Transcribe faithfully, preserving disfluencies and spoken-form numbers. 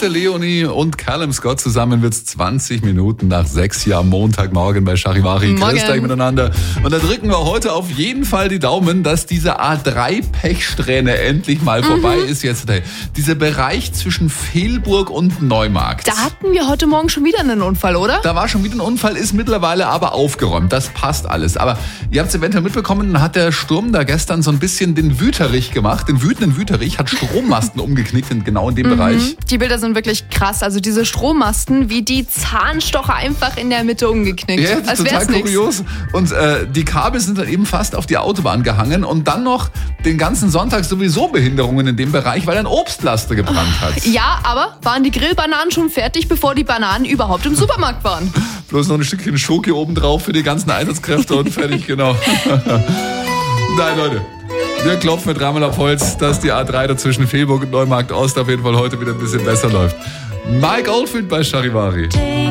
Heute Leonie und Callum Scott zusammen wird's zwanzig Minuten nach sechs Jahren Montagmorgen bei Charivari. Grüßt euch miteinander. Und da drücken wir heute auf jeden Fall die Daumen, dass diese A drei Pechsträhne endlich mal mhm. vorbei ist jetzt. Dieser Bereich zwischen Fehlburg und Neumarkt. Da hatten wir heute Morgen schon wieder einen Unfall, oder? Da war schon wieder ein Unfall, ist mittlerweile aber aufgeräumt. Das passt alles. Aber ihr habt es eventuell mitbekommen, hat der Sturm da gestern so ein bisschen den Wüterich gemacht. Den wütenden Wüterich hat Strommasten umgeknickt, in, genau in dem mhm. Bereich. Die Bilder sind wirklich krass. Also diese Strommasten, wie die Zahnstocher einfach in der Mitte umgeknickt. Ja, das ist total kurios. Und äh, die Kabel sind dann eben fast auf die Autobahn gehangen und dann noch den ganzen Sonntag sowieso Behinderungen in dem Bereich, weil ein Obstlaster gebrannt hat. Ja, aber waren die Grillbananen schon fertig, bevor die Bananen überhaupt im Supermarkt waren? Bloß noch ein Stückchen Schoki oben drauf für die ganzen Einsatzkräfte und fertig, genau. Nein, Leute. Wir klopfen mit dreimal auf Holz, dass die A drei dazwischen Fehlburg und Neumarkt Ost auf jeden Fall heute wieder ein bisschen besser läuft. Mike Oldfield bei Charivari.